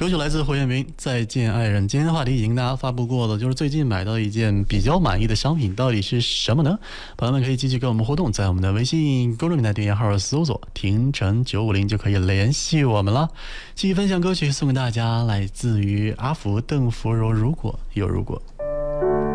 歌曲来自胡彦斌，再见爱人。今天的话题已经大家发布过了，就是最近买到一件比较满意的商品，到底是什么呢？朋友们可以继续跟我们互动，在我们的微信公众平台订阅号搜索停城950就可以联系我们了。继续分享歌曲送给大家，来自于阿福邓福柔，如果有如果。